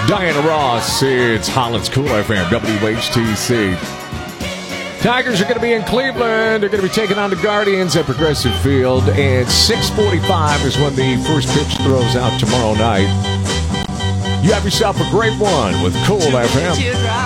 Diana Ross, it's Holland's Cool FM, WHTC. Tigers are going to be in Cleveland. They're going to be taking on the Guardians at Progressive Field. And 6:45 is when the first pitch throws out tomorrow night. You have yourself a great one with Cool FM.